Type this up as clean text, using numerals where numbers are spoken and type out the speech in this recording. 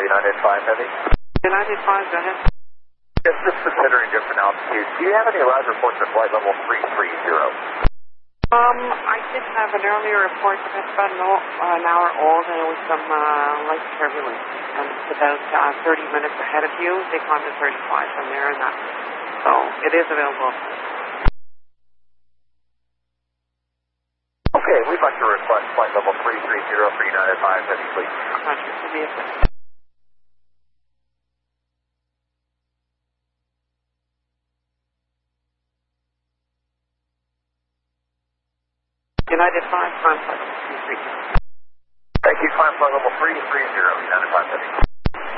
United 5 Heavy. United 5, go ahead. Yes, just considering different altitudes, do you have any live reports of flight level 330? I did have an earlier report that's about an hour old, and it was some light turbulence. And it's about 30 minutes ahead of you. They climbed to 35 from there, and that. So it is available. Okay, we'd like to request flight level 330 for United 5 Heavy, please. Roger, give me a second. United 5, climb flight level 330. Thank you, climb flight level 330, United 5 Heavy.